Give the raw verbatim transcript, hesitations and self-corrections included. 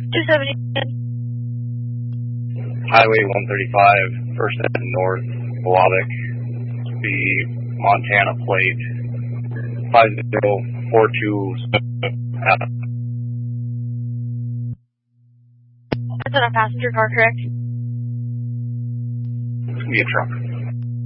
two seventy. Highway one thirty-five, first end north, Wabac, the Montana plate, five zero four two. Is that a passenger car, correct? It's going to be a truck.